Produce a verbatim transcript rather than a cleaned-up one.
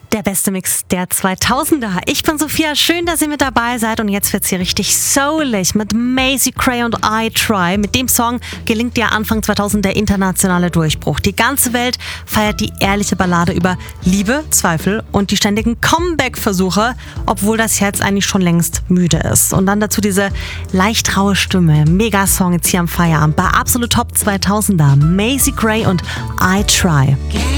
Der beste Mix der zweitausender. Ich bin Sophia, schön, dass ihr mit dabei seid und jetzt wird's hier richtig soulig mit Macy Gray und I Try. Mit dem Song gelingt ja Anfang zweitausend der internationale Durchbruch. Die ganze Welt feiert die ehrliche Ballade über Liebe, Zweifel und die ständigen Comeback-Versuche, obwohl das Herz eigentlich schon längst müde ist. Und dann dazu diese leicht raue Stimme. Mega-Song jetzt hier am Feierabend bei Absolut Top zweitausender. Macy Gray und I Try.